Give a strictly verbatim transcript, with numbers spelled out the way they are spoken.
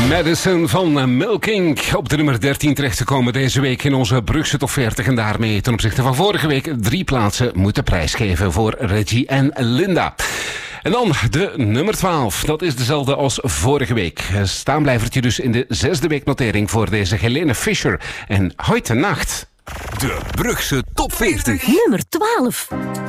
Madison van Milking op de nummer dertien terechtgekomen deze week in onze Brugse Top veertig. En daarmee ten opzichte van vorige week drie plaatsen moeten prijsgeven voor Reggie en Linda. En dan de nummer twaalf. Dat is dezelfde als vorige week. Staanblijvertje dus in de zesde week notering voor deze Helene Fischer en Heute Nacht. De Brugse Top veertig. Nummer twaalf.